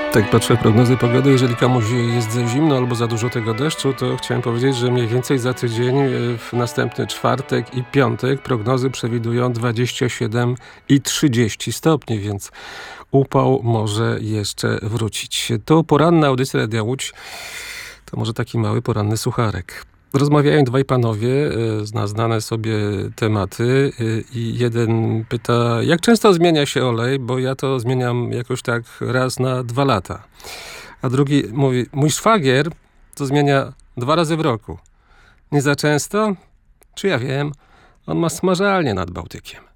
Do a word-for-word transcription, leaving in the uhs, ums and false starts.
Tak patrzę w prognozy pogody. Jeżeli komuś jest za zimno albo za dużo tego deszczu, to chciałem powiedzieć, że mniej więcej za tydzień, w następny czwartek i piątek prognozy przewidują dwadzieścia siedem i trzydzieści stopni, więc upał może jeszcze wrócić. To poranna audycja Radia Łódź. To może taki mały poranny sucharek. Rozmawiają dwaj panowie na znane sobie tematy i jeden pyta, jak często zmienia się olej, bo ja to zmieniam jakoś tak raz na dwa lata. A drugi mówi, mój szwagier to zmienia dwa razy w roku. Nie za często? Czy ja wiem? On ma smażalnię nad Bałtykiem.